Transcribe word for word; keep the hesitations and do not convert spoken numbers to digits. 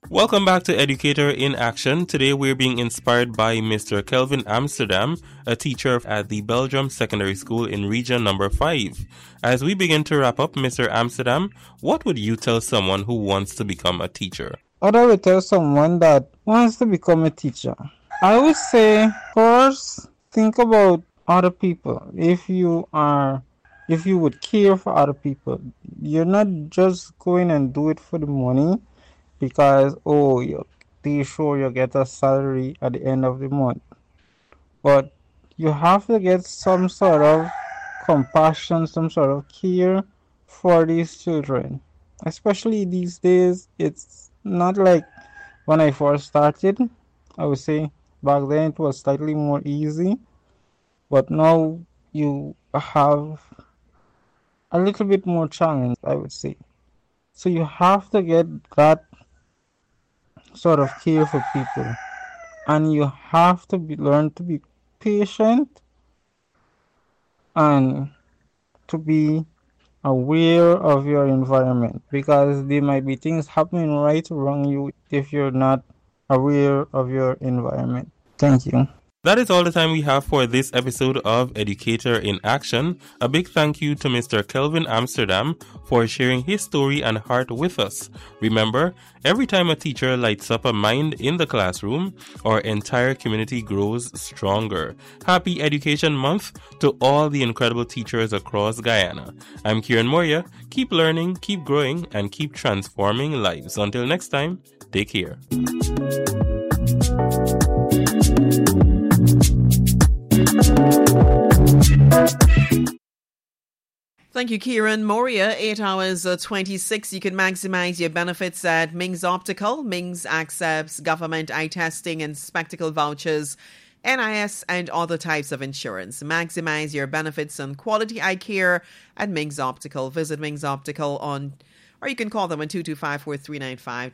Welcome back to Educator in Action. Today we're being inspired by Mister Kelvin Amsterdam, a teacher at the Belgium Secondary School in Region Number five. As we begin to wrap up, Mister Amsterdam, what would you tell someone who wants to become a teacher? What I would tell someone that wants to become a teacher? I would say, first, think about other people. If you are, if you would care for other people, you're not just going and do it for the money. Because, oh, you're too sure you get a salary at the end of the month. But you have to get some sort of compassion, some sort of care for these children. Especially these days, it's not like when I first started. I would say back then it was slightly more easy. But now you have a little bit more challenge, I would say. So you have to get that sort of care for people, and you have to be, learn to be patient and to be aware of your environment, because there might be things happening right around you if you're not aware of your environment. Thank you. That is all the time we have for this episode of Educator in Action. A big thank you to Mister Kelvin Amsterdam for sharing his story and heart with us. Remember, every time a teacher lights up a mind in the classroom, our entire community grows stronger. Happy Education Month to all the incredible teachers across Guyana. I'm Kieran Moria. Keep learning, keep growing, and keep transforming lives. Until next time, take care. Thank you, Kieran. Moria, eight hours uh, twenty-six. You can maximize your benefits at Ming's Optical. Ming's accepts government eye testing and spectacle vouchers, N I S, and other types of insurance. Maximize your benefits on quality eye care at Ming's Optical. Visit Ming's Optical on, or you can call them on two two five, four three nine five.